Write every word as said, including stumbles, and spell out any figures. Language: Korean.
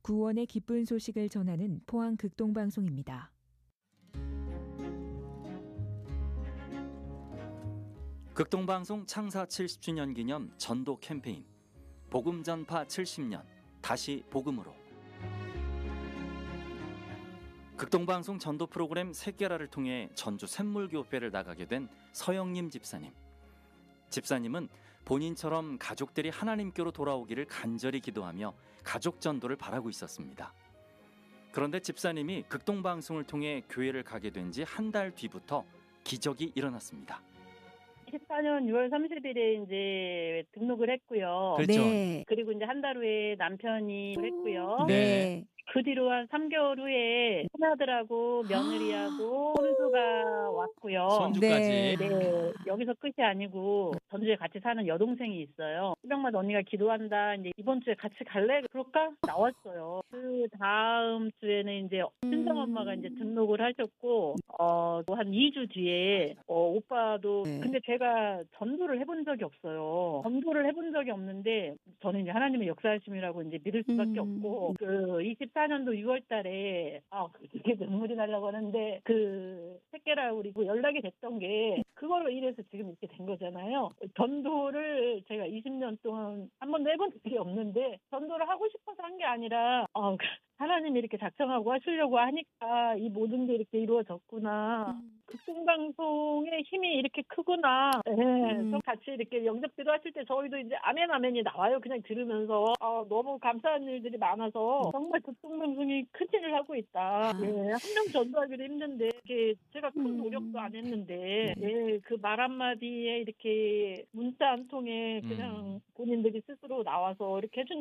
구원의 기쁜 소식을 전하는 포항 극동방송입니다. 극동방송 창사 칠십 주년 기념 전도 캠페인 복음 전파 칠십 년 다시 복음으로. 극동방송 전도 프로그램 새끼라를 통해 전주 샘물교회를 나가게 된 서영님 집사님. 집사님은 본인처럼 가족들이 하나님께로 돌아오기를 간절히 기도하며 가족 전도를 바라고 있었습니다. 그런데 집사님이 극동방송을 통해 교회를 가게 된 지 한 달 뒤부터 기적이 일어났습니다. 이십사 년 유월 삼십일에 이제 등록을 했고요. 그렇죠. 네. 그리고 이제 한 달 후에 남편이 했고요. 네. 그 뒤로 한 삼 개월 후에 큰아들하고 며느리하고 손주가 왔고요. 손주까지. 네. 네, 여기서 끝이 아니고 전주에 같이 사는 여동생이 있어요. 새벽마다 언니가 기도한다. 이제 이번 주에 같이 갈래? 그럴까? 나왔어요. 그 다음 주에는 이제 친정 엄마가 이제 등록을 하셨고, 어, 한 이 주 뒤에 어, 오빠도 네. 근데 제가 전도를 해본 적이 없어요. 전도를 해본 적이 없는데 저는 이제 하나님의 역사하심이라고 이제 믿을 수밖에 음. 없고 그 이십사 년도 유월 달에 아 그게 눈물이 나려고 하는데 그 새끼라 우리 연락이 됐던 게 그걸로 인해서 지금 이렇게 된 거잖아요. 전도를 제가 이십 년 동안 한 번도 해본 적이 없는데 전도를 하고 싶어서 한 게 아니라 어, 하나님이 이렇게 작정하고 하시려고 하니까 이 모든 게 이렇게 이루어졌구나. 음. 극동방송의 힘이 이렇게 크구나. 네, 음. 좀 같이 이렇게 영접기도 하실 때 저희도 이제 아멘 아멘이 나와요. 그냥 들으면서 아, 너무 감사한 일들이 많아서 정말 극동방송이 큰 일을 하고 있다. 예, 한 명 전도하기도 힘든데 이렇게 제가 큰 음. 노력도 안 했는데 예, 그 말 한마디에 이렇게 문자 한 통에 그냥 본인들이 스스로 나와서 이렇게 해준